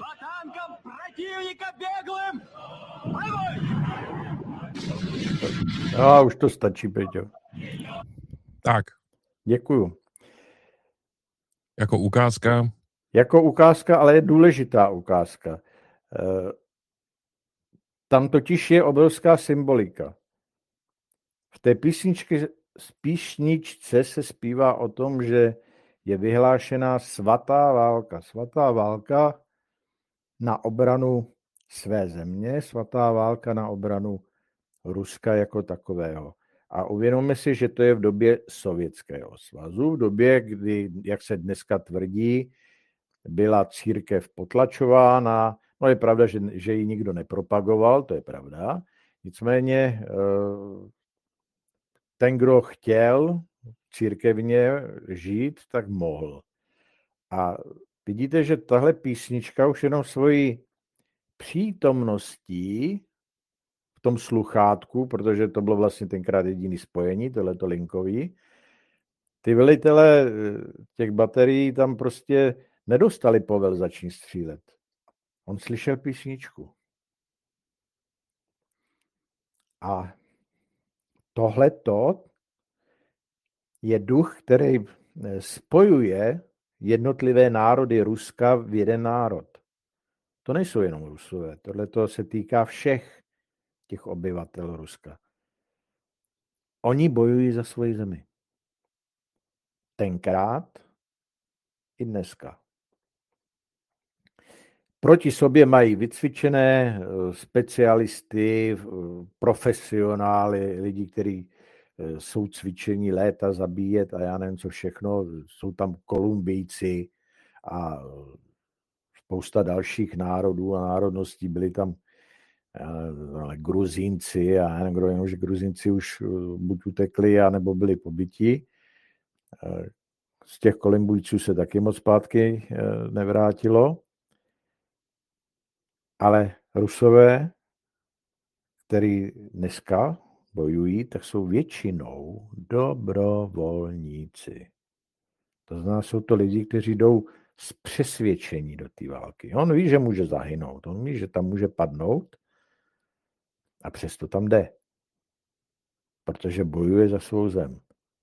По танкам противника беглым! Огонь! A už to stačí, Peťo. Tak, Děkuju. jako ukázka. Jako ukázka, ale je důležitá ukázka. Tam totiž je obrovská symbolika. V té písničce se zpívá o tom, že je vyhlášená svatá válka. Svatá válka na obranu své země, svatá válka na obranu Ruska jako takového. A uvědomme si, že to je v době Sovětského svazu, v době, kdy, jak se dneska tvrdí, byla církev potlačována. No je pravda, že ji nikdo nepropagoval, to je pravda. Nicméně ten, kdo chtěl církevně žít, tak mohl. A vidíte, že tahle písnička už jenom svojí přítomností v tom sluchátku, protože to bylo vlastně tenkrát jediný spojení, tohleto linkový, ty velitelé těch baterií tam prostě nedostali povel začít střílet. On slyšel písničku. A tohleto je duch, který spojuje jednotlivé národy Ruska v jeden národ. To nejsou jenom Rusové, tohleto se týká všech těch obyvatel Ruska. Oni bojují za svoji zemi. Tenkrát i dneska. Proti sobě mají vycvičené specialisty, profesionály, lidi, kteří jsou cvičení léta zabíjet a já nevím co všechno. Jsou tam Kolumbijci a spousta dalších národů a národností. Byli tam Gruzínci a já nevím, jenom, že Gruzínci už buď utekli, anebo byli pobiti. Z těch Kolumbijců se taky moc zpátky nevrátilo. Ale Rusové, který dneska bojují, tak jsou většinou dobrovolníci. To znamená, jsou to lidi, kteří jdou z přesvědčení do té války. On ví, že může zahynout, on ví, že tam může padnout a přesto tam jde. Protože bojuje za svou zem.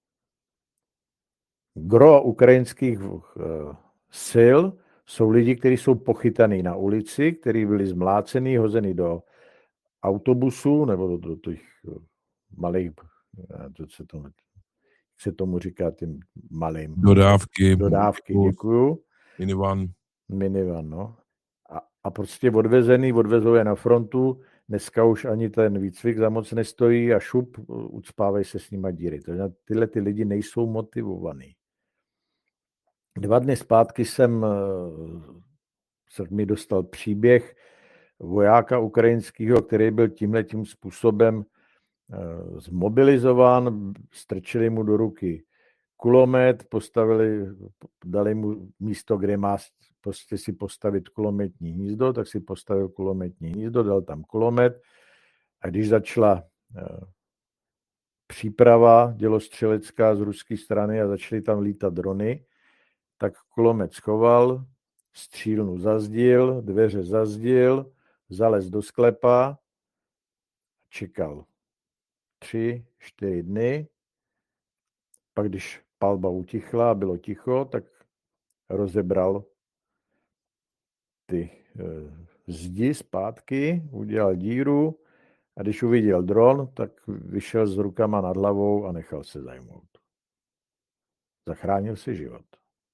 Gro ukrajinských sil jsou lidi, kteří jsou pochytaní na ulici, kteří byli zmlácený, hozený do autobusu nebo do těch malých, jak se tomu říká, tím malým. Dodávky, děkuju. Minivan, no. A prostě odvezou je na frontu, dneska už ani ten výcvik za moc nestojí a šup, ucpávají se s nima díry. Tyhle ty lidi nejsou motivovaní. 2 dny zpátky jsem mi dostal příběh vojáka ukrajinského, který byl tímhletím způsobem zmobilizován, strčili mu do ruky kulomet, dali mu místo, kde má prostě si postavit kulometní hnízdo, tak si postavil kulometní hnízdo, dal tam kulomet a když začala příprava dělostřelecká z ruské strany a začaly tam lítat drony, tak kulomet schoval, střílnu zazdil, dveře zazdil, zalez do sklepa, čekal 3-4 dny, pak když palba utichla a bylo ticho, tak rozebral ty zdi zpátky, udělal díru a když uviděl dron, tak vyšel s rukama nad hlavou a nechal se zajmout. Zachránil si život.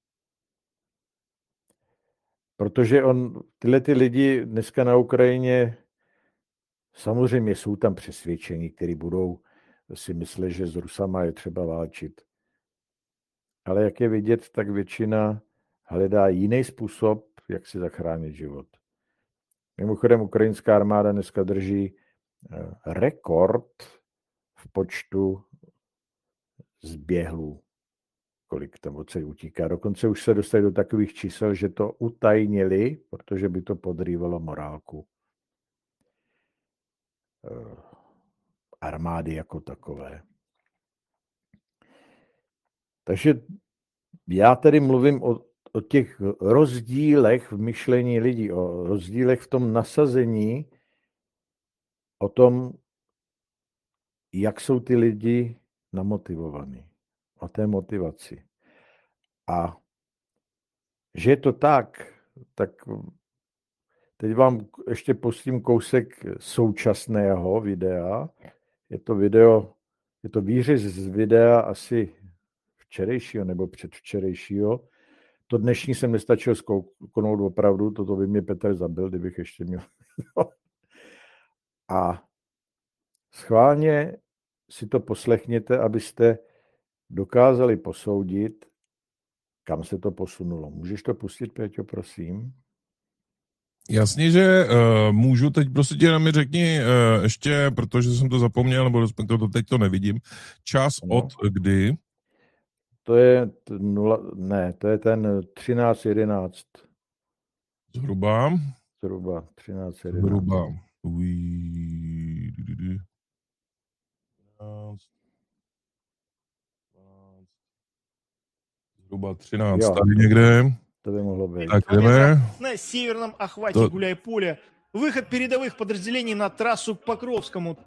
Protože tyhle ty lidi dneska na Ukrajině, samozřejmě jsou tam přesvědčení, kteří budou si myslet, že s Rusama je třeba válčit. Ale jak je vidět, tak většina hledá jiný způsob, jak si zachránit život. Mimochodem, ukrajinská armáda dneska drží rekord v počtu zběhlů, kolik tam odsaď utíká. Dokonce už se dostali do takových čísel, že to utajnili, protože by to podrývalo morálku armády jako takové. Takže já tady mluvím o o těch rozdílech v myšlení lidí, o rozdílech v tom nasazení, o tom, jak jsou ty lidi namotivovaní, o té motivaci. A že je to tak teď vám ještě pustím kousek současného videa. Je to výřez z videa asi včerejšího nebo předvčerejšího. To dnešní jsem nestačil zkouknout opravdu, toto by mě Petr zabil, kdybych ještě měl. A schválně si to poslechněte, abyste dokázali posoudit, kam se to posunulo. Můžeš to pustit, Péťo, prosím? Jasně, že můžu teď, prostě tě mi řekni ještě, protože jsem to zapomněl, nebo respektive teď to nevidím, čas od kdy? To je to je ten 13:11. Zhruba. Zhruba 13:11. Zhruba. Zhruba 13. Jo, Tady někde. to by mohlo být. Tak jdeme. На северном охвате Гуляйполя выход передовых подразделений на трассу к Покровскому.